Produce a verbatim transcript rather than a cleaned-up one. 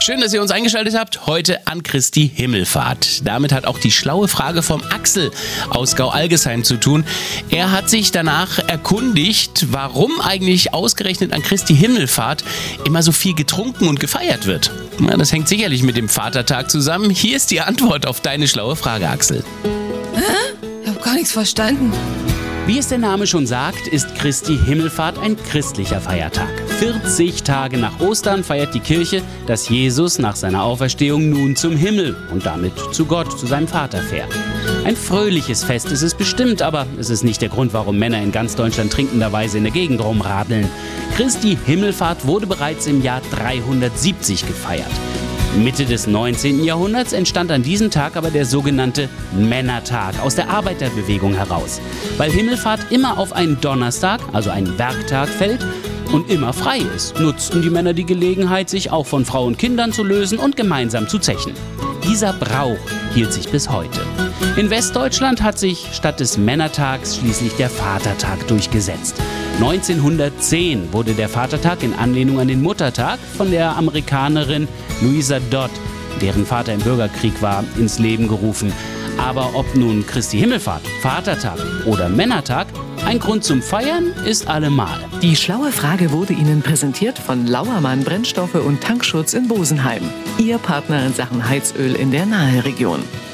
Schön, dass ihr uns eingeschaltet habt. Heute an Christi Himmelfahrt. Damit hat auch die schlaue Frage vom Axel aus Gau-Algesheim zu tun. Er hat sich danach erkundigt, warum eigentlich ausgerechnet an Christi Himmelfahrt immer so viel getrunken und gefeiert wird. Na, das hängt sicherlich mit dem Vatertag zusammen. Hier ist die Antwort auf deine schlaue Frage, Axel. Hä? Ich hab gar nichts verstanden. Wie es der Name schon sagt, ist Christi Himmelfahrt ein christlicher Feiertag. vierzig Tage nach Ostern feiert die Kirche, dass Jesus nach seiner Auferstehung nun zum Himmel und damit zu Gott, zu seinem Vater fährt. Ein fröhliches Fest ist es bestimmt, aber es ist nicht der Grund, warum Männer in ganz Deutschland trinkenderweise in der Gegend rumradeln. Christi Himmelfahrt wurde bereits im Jahr dreihundertsiebzig gefeiert. Mitte des neunzehnten Jahrhunderts entstand an diesem Tag aber der sogenannte Männertag aus der Arbeiterbewegung heraus. Weil Himmelfahrt immer auf einen Donnerstag, also einen Werktag, fällt und immer frei ist, nutzten die Männer die Gelegenheit, sich auch von Frau und Kindern zu lösen und gemeinsam zu zechen. Dieser Brauch hielt sich bis heute. In Westdeutschland hat sich statt des Männertags schließlich der Vatertag durchgesetzt. neunzehnhundertzehn wurde der Vatertag in Anlehnung an den Muttertag von der Amerikanerin Louisa Dodd, deren Vater im Bürgerkrieg war, ins Leben gerufen. Aber ob nun Christi Himmelfahrt, Vatertag oder Männertag, ein Grund zum Feiern ist allemal. Die schlaue Frage wurde Ihnen präsentiert von Lauermann Brennstoffe und Tankschutz in Bosenheim. Ihr Partner in Sachen Heizöl in der Naheregion.